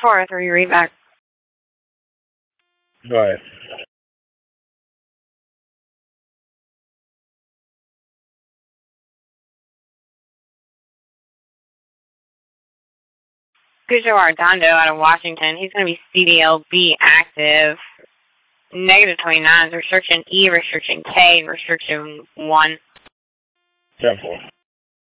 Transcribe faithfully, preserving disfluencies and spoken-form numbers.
four oh three, read back. Go ahead. Cujo Ardondo out of Washington. He's going to be C D L B active. Negative twenty-nine, restriction E, restriction K, and restriction one. ten four.